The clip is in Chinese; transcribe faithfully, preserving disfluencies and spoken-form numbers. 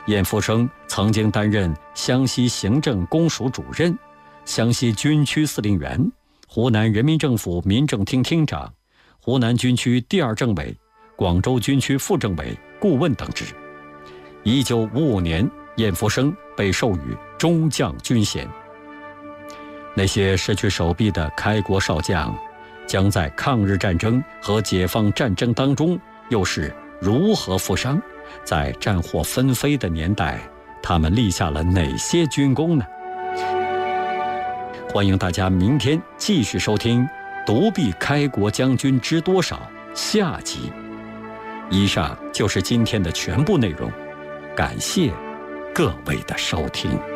晏复生曾经担任湘西行政公署主任、湘西军区司令员、湖南人民政府民政厅厅长、湖南军区第二政委、广州军区副政委、顾问等职。一九五五年，晏复生被授予中将军衔。那些失去手臂的开国少将，将在抗日战争和解放战争当中又是如何负伤？在战火纷飞的年代，他们立下了哪些军功呢？欢迎大家明天继续收听《独臂开国将军知多少》下集。以上就是今天的全部内容，感谢各位的收听。